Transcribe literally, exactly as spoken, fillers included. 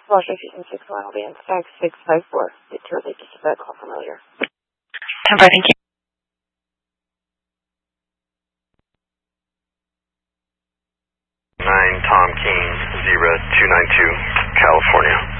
Washington Houston six one, I'll be in fax six five four. Victor, they just had a call from earlier. ten five, thank you. nine Tom King, zero two nine two, California.